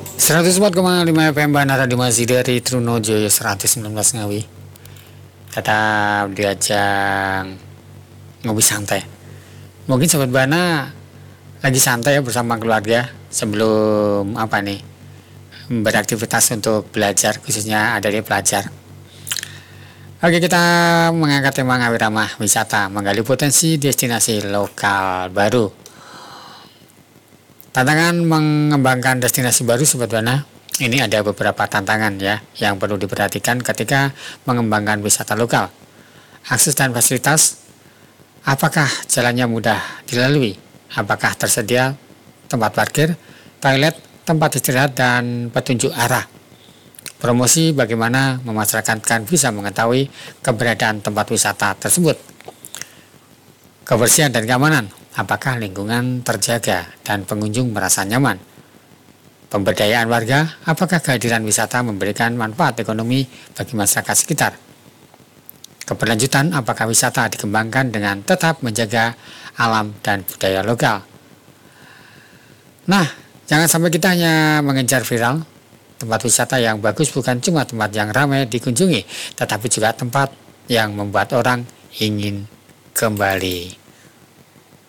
104,5 FM Banara Dimasi dari Trunojoyo 119 Ngawi. Tetap diajak ngopi santai. Mungkin Sobat Bana lagi santai ya bersama keluarga sebelum beraktivitas untuk belajar, khususnya adik pelajar. Oke, kita mengangkat tema Ngawi Ramah Wisata, menggali potensi destinasi lokal baru. Tantangan mengembangkan destinasi baru Sobat Bana, ini ada beberapa tantangan ya yang perlu diperhatikan ketika mengembangkan wisata lokal. Akses dan fasilitas, apakah jalannya mudah dilalui? Apakah tersedia tempat parkir, toilet, tempat istirahat, dan petunjuk arah? Promosi, bagaimana masyarakat bisa mengetahui keberadaan tempat wisata tersebut? Kebersihan dan keamanan, apakah lingkungan terjaga dan pengunjung merasa nyaman? Pemberdayaan warga, apakah kehadiran wisata memberikan manfaat ekonomi bagi masyarakat sekitar? Keberlanjutan, apakah wisata dikembangkan dengan tetap menjaga alam dan budaya lokal? Nah, jangan sampai kita hanya mengejar viral. Tempat wisata yang bagus bukan cuma tempat yang ramai dikunjungi, tetapi juga tempat yang membuat orang ingin kembali.